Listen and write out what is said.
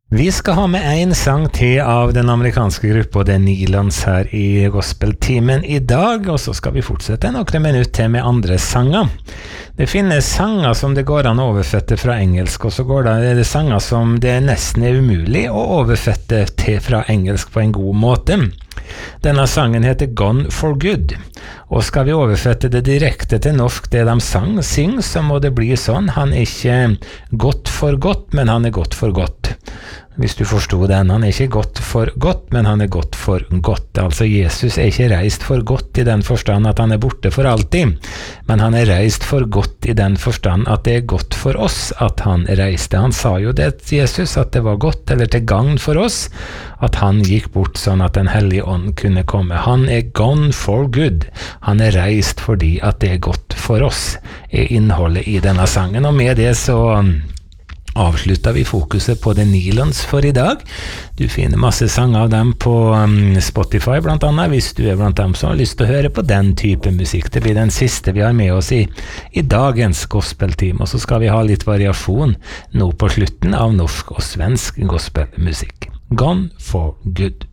Vi skal ha med en sang til av den amerikanske gruppa The Nilans her i Gospeltimen i dag, og så skal vi fortsette noen minutter til med andre sanger. Det finnes sanger som det går an å oversette fra engelsk, og så er det sanger som det nesten er umulig å oversette til fra engelsk på en god måte. Denne sangen heter Gone for Good, og skal vi oversette det direkte til norsk det de synger, så må det bli sånn: han er ikke godt for godt, men han er godt for godt. Hvis du forstod den, han er ikke godt for godt, men han er godt for godt. Altså, Jesus er ikke reist for godt i den forstand at han er borte for alltid, men han er reist for godt i den forstand at det er godt for oss at han reiste. Han sa jo det, Jesus, at det var godt, eller til gagn for oss, at han gikk bort sånn at den hellige ånd kunne komme. Han er gone for good. Han er reist fordi at det er godt for oss, er innholdet i denne sangen. Og med det så avslutter vi fokuset på The Nilans for i dag. Du finner masse sanger av dem på Spotify blant annet, hvis du er blant dem som har lyst til å høre på den type musikk. Det blir den siste vi har med oss i dagens gospelteam, og så skal vi ha litt variasjon nå på slutten av norsk og svensk gospelmusikk. Gone for Good.